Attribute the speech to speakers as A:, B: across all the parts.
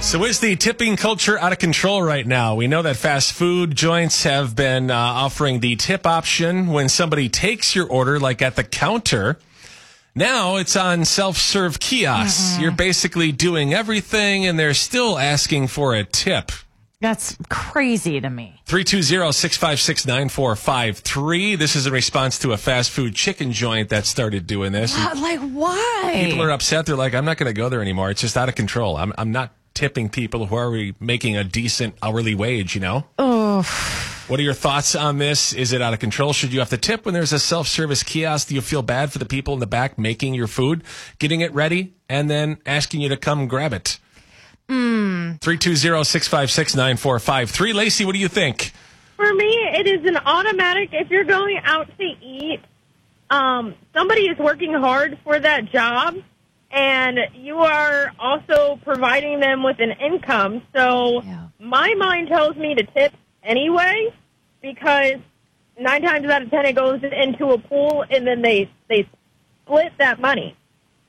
A: So is the tipping culture out of control right now? We know that fast food joints have been offering the tip option when somebody takes your order, like at the counter. Now it's on self-serve kiosks. You're basically doing everything, and they're still asking for a tip.
B: That's crazy to me.
A: 320-656-9453. This is in response to a fast food chicken joint that started doing this.
B: Like, why?
A: People are upset. They're like, I'm not going to go there anymore. It's just out of control. I'm not tipping people who are making a decent hourly wage, you know?
B: Oh.
A: What are your thoughts on this? Is it out of control? Should you have to tip when there's a self-service kiosk? Do you feel bad for the people in the back making your food, getting it ready, and then asking you to come grab it? 320-656-9453. Lacey, what do you think?
C: For me, it is an automatic. If you're going out to eat, somebody is working hard for that job, and you are also providing them with an income. So my mind tells me to tip anyway, because 9 times out of 10 it goes into a pool, and then they split that money.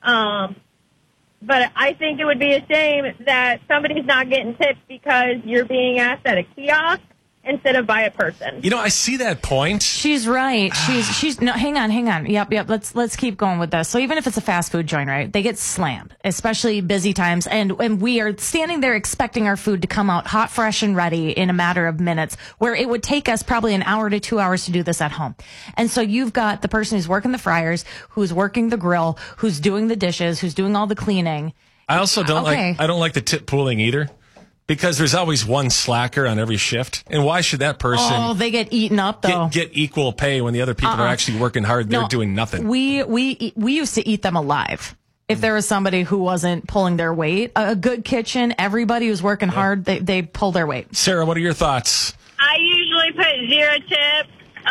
C: But I think it would be a shame that somebody's not getting tipped because you're being asked at a kiosk instead of by a person.
A: You know, I see that point.
B: She's right. She's no, hang on. Yep. Let's keep going with this. So even if it's a fast food joint, right? They get slammed, especially busy times, and we are standing there expecting our food to come out hot, fresh, and ready in a matter of minutes, where it would take us probably an hour to 2 hours to do this at home. And so you've got the person who's working the fryers, who's working the grill, who's doing the dishes, who's doing all the cleaning.
A: I also don't like the tip pooling either. Because there's always one slacker on every shift. And why should that person...
B: Oh, they get eaten up, though.
A: Get equal pay when the other people are actually working hard. They're doing nothing.
B: We used to eat them alive. If there was somebody who wasn't pulling their weight, a good kitchen, everybody who's working hard, they pull their weight.
A: Sarah, what are your thoughts?
D: I usually put 0 tip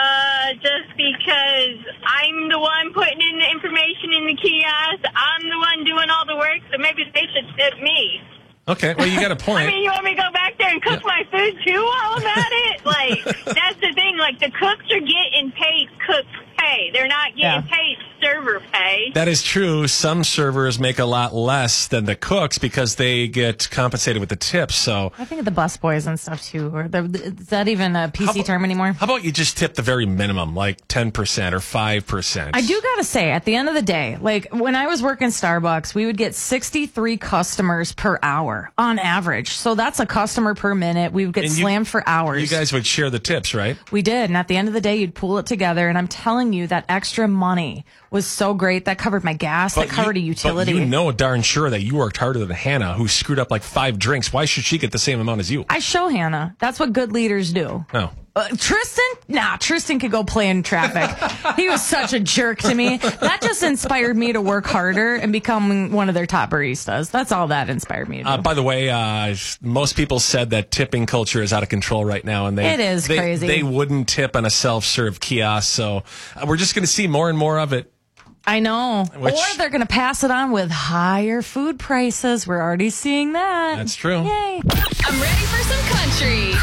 D: just because I'm the one putting in the information in the kiosk. I'm the one doing all the work, so maybe they should tip me.
A: Okay, well, you got a point.
D: I mean, you want me to go back there and cook my food, too, while I'm at it? Like, that's the thing. Like, the cooks are getting paid cook's pay. They're not getting paid server pay.
A: That is true. Some servers make a lot less than the cooks because they get compensated with the tips. So
B: I think of the busboys and stuff, too. Is that even a PC term anymore?
A: How about you just tip the very minimum, like 10% or 5%?
B: I do got to say, at the end of the day, like, when I was working Starbucks, we would get 63 customers per hour on average. So that's a customer per minute. We would get slammed for hours.
A: You guys would share the tips, right?
B: We did. And at the end of the day, you'd pool it together. And I'm telling you, that extra money was so great. That covered my gas. That covered a utility.
A: But you know darn sure that you worked harder than Hannah, who screwed up like 5 drinks. Why should she get the same amount as you?
B: I show Hannah. That's what good leaders do.
A: Oh.
B: Tristan? Nah, Tristan could go play in traffic. He was such a jerk to me. That just inspired me to work harder and become one of their top baristas. That's all that inspired me to do.
A: By the way, most people said that tipping culture is out of control right now. And
B: it is crazy.
A: They wouldn't tip on a self-serve kiosk. So we're just going to see more and more of it.
B: I know. Or they're going to pass it on with higher food prices. We're already seeing that.
A: That's true.
B: Yay.
E: I'm ready for some country.